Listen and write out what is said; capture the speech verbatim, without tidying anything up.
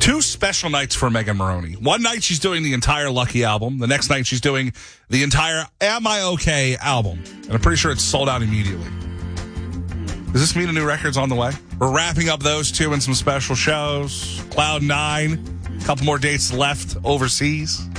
Two special nights for Megan Moroney. One night she's doing the entire Lucky album. The next night she's doing the entire Am I Okay album. And I'm pretty sure it's sold out immediately. Does this mean a new record's on the way? We're wrapping up those two and some special shows. Cloud nine, a couple more dates left overseas.